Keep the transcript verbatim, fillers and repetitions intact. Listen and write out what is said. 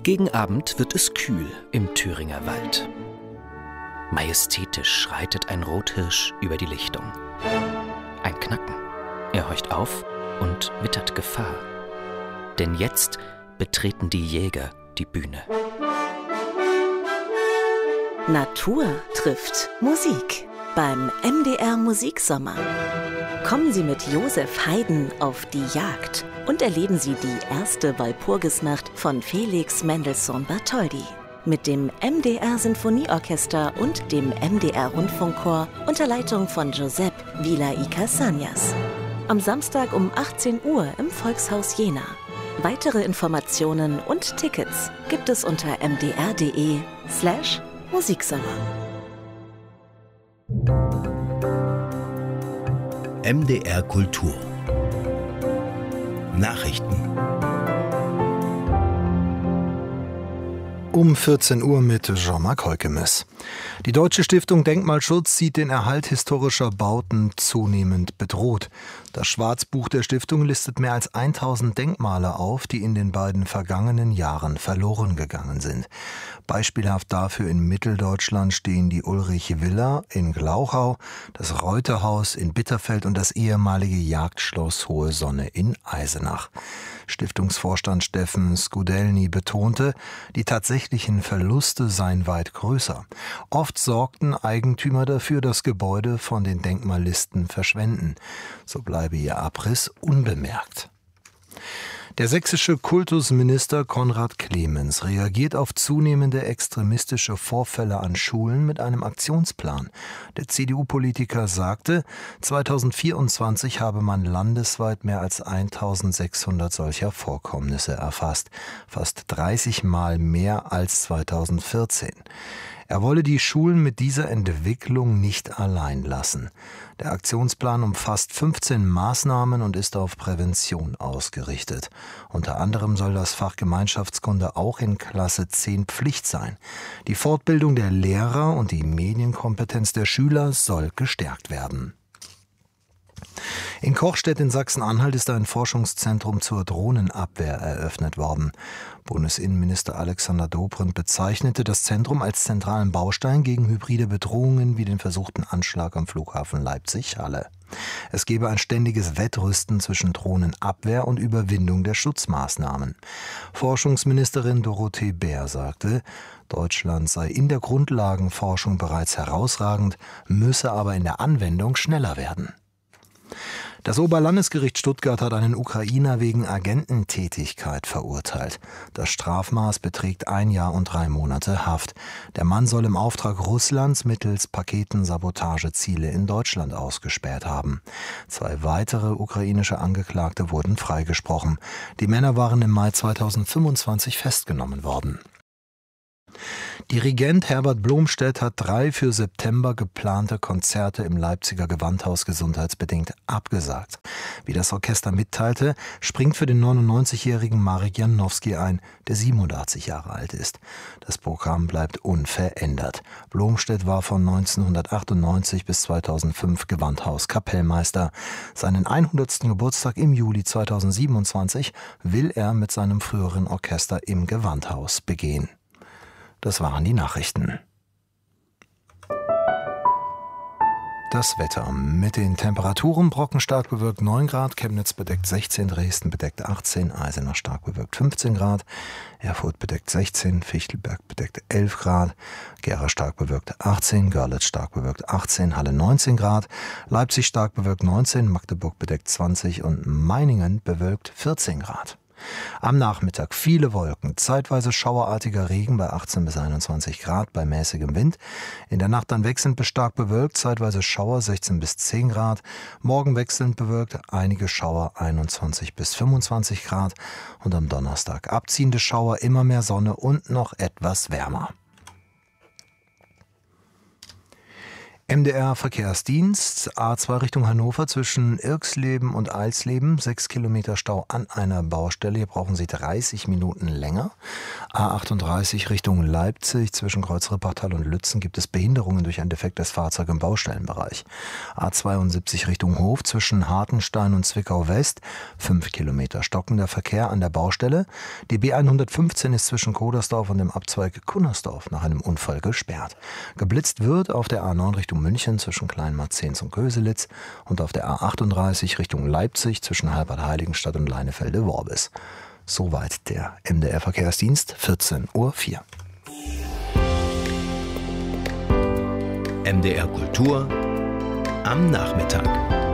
Gegen Abend wird es kühl im Thüringer Wald. Majestätisch schreitet ein Rothirsch über die Lichtung. Ein Knacken. Er horcht auf und wittert Gefahr. Denn jetzt betreten die Jäger die Bühne. Natur trifft Musik beim M D R Musiksommer. Kommen Sie mit Josef Haydn auf die Jagd und erleben Sie die erste Walpurgisnacht von Felix Mendelssohn Bartholdy. Mit dem M D R Sinfonieorchester und dem M D R Rundfunkchor unter Leitung von Giuseppe Villa Cassagnas. Am Samstag um achtzehn Uhr im Volkshaus Jena. Weitere Informationen und Tickets gibt es unter mdr.de slash Musiksommer. M D R Kultur Nachrichten Um vierzehn Uhr mit Jean-Marc Heukemes. Die Deutsche Stiftung Denkmalschutz sieht den Erhalt historischer Bauten zunehmend bedroht. Das Schwarzbuch der Stiftung listet mehr als tausend Denkmale auf, die in den beiden vergangenen Jahren verloren gegangen sind. Beispielhaft dafür in Mitteldeutschland stehen die Ulrich-Villa in Glauchau, das Reuterhaus in Bitterfeld und das ehemalige Jagdschloss Hohe Sonne in Eisenach. Stiftungsvorstand Steffen Skudelny betonte, die tatsächlichen Verluste seien weit größer. Oft sorgten Eigentümer dafür, dass Gebäude von den Denkmallisten verschwenden. So bleibe ihr Abriss unbemerkt. Der sächsische Kultusminister Konrad Clemens reagiert auf zunehmende extremistische Vorfälle an Schulen mit einem Aktionsplan. Der C D U-Politiker sagte, zweitausendvierundzwanzig habe man landesweit mehr als eintausendsechshundert solcher Vorkommnisse erfasst. Fast dreißig Mal mehr als zweitausendvierzehn. Er wolle die Schulen mit dieser Entwicklung nicht allein lassen. Der Aktionsplan umfasst fünfzehn Maßnahmen und ist auf Prävention ausgerichtet. Unter anderem soll das Fach Gemeinschaftskunde auch in Klasse zehn Pflicht sein. Die Fortbildung der Lehrer und die Medienkompetenz der Schüler soll gestärkt werden. In Kochstedt in Sachsen-Anhalt ist ein Forschungszentrum zur Drohnenabwehr eröffnet worden. Bundesinnenminister Alexander Dobrindt bezeichnete das Zentrum als zentralen Baustein gegen hybride Bedrohungen wie den versuchten Anschlag am Flughafen Leipzig-Halle. Es gebe ein ständiges Wettrüsten zwischen Drohnenabwehr und Überwindung der Schutzmaßnahmen. Forschungsministerin Dorothee Bär sagte, Deutschland sei in der Grundlagenforschung bereits herausragend, müsse aber in der Anwendung schneller werden. Das Oberlandesgericht Stuttgart hat einen Ukrainer wegen Agententätigkeit verurteilt. Das Strafmaß beträgt ein Jahr und drei Monate Haft. Der Mann soll im Auftrag Russlands mittels Paketen Sabotageziele in Deutschland ausgespäht haben. Zwei weitere ukrainische Angeklagte wurden freigesprochen. Die Männer waren im Mai zweitausendfünfundzwanzig festgenommen worden. Dirigent Herbert Blomstedt hat drei für September geplante Konzerte im Leipziger Gewandhaus gesundheitsbedingt abgesagt. Wie das Orchester mitteilte, springt für den neunundneunzigjährigen Marek Janowski ein, der siebenundachtzig Jahre alt ist. Das Programm bleibt unverändert. Blomstedt war von neunzehnhundertachtundneunzig bis zweitausendfünf Gewandhauskapellmeister. Seinen hundertsten Geburtstag im Juli zweitausendsiebenundzwanzig will er mit seinem früheren Orchester im Gewandhaus begehen. Das waren die Nachrichten. Das Wetter mit den Temperaturen: Brocken stark bewölkt neun Grad, Chemnitz bedeckt sechzehn, Dresden bedeckt achtzehn, Eisenach stark bewölkt fünfzehn Grad, Erfurt bedeckt sechzehn, Fichtelberg bedeckt elf Grad, Gera stark bewölkt achtzehn, Görlitz stark bewölkt achtzehn, Halle neunzehn Grad, Leipzig stark bewölkt neunzehn, Magdeburg bedeckt zwanzig und Meiningen bewölkt vierzehn Grad. Am Nachmittag viele Wolken, zeitweise schauerartiger Regen bei achtzehn bis einundzwanzig Grad bei mäßigem Wind. In der Nacht dann wechselnd bis stark bewölkt, zeitweise Schauer sechzehn bis zehn Grad. Morgen wechselnd bewölkt, einige Schauer einundzwanzig bis fünfundzwanzig Grad. Und am Donnerstag abziehende Schauer, immer mehr Sonne und noch etwas wärmer. M D R Verkehrsdienst, A zwei Richtung Hannover zwischen Irxleben und Eilsleben, sechs Kilometer Stau an einer Baustelle, hier brauchen Sie dreißig Minuten länger. A achtunddreißig Richtung Leipzig zwischen Kreuz Rippertal und Lützen gibt es Behinderungen durch ein defektes Fahrzeug im Baustellenbereich. A zweiundsiebzig Richtung Hof zwischen Hartenstein und Zwickau West, fünf Kilometer stockender Verkehr an der Baustelle. Die B hundertfünfzehn ist zwischen Kodersdorf und dem Abzweig Kunnersdorf nach einem Unfall gesperrt. Geblitzt wird auf der A neun Richtung München zwischen Kleinmarzens und Köselitz und auf der A achtunddreißig Richtung Leipzig zwischen Halbert-Heiligenstadt und Leinefelde-Worbis. Soweit der M D R Verkehrsdienst, vierzehn Uhr vier. M D R Kultur am Nachmittag.